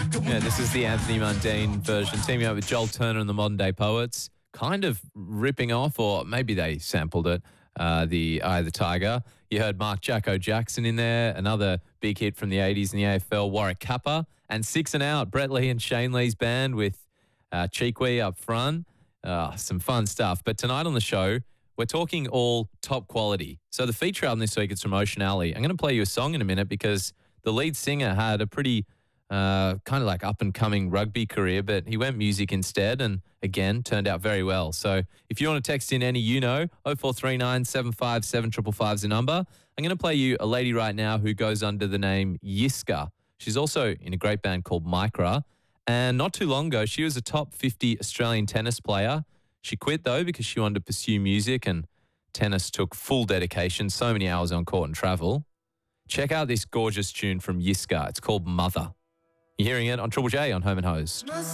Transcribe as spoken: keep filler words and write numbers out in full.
Yeah, this is the Anthony Mundine version, teaming up with Joel Turner and the Modern Day Poets, kind of ripping off, or maybe they sampled it, uh, the Eye of the Tiger. You heard Mark Jacko Jackson in there, another big hit from the eighties in the A F L, Warwick Kappa, and Six and Out, Brett Lee and Shane Lee's band with uh, Cheekwee up front. Uh, some fun stuff. But tonight on the show, we're talking all top quality. So the feature album this week is from Ocean Alley. I'm going to play you a song in a minute because the lead singer had a pretty uh, kind of like up-and-coming rugby career, but he went music instead and, again, turned out very well. So if you want to text in any you know, oh four three nine, seven five seven, five five five is the number. I'm going to play you a lady right now who goes under the name Yiska. She's also in a great band called Micra. And not too long ago, she was a top fifty Australian tennis player. She quit, though, because she wanted to pursue music, and tennis took full dedication, so many hours on court and travel. Check out this gorgeous tune from Yiska. It's called Mother. You're hearing it on Triple J on Home and Hose.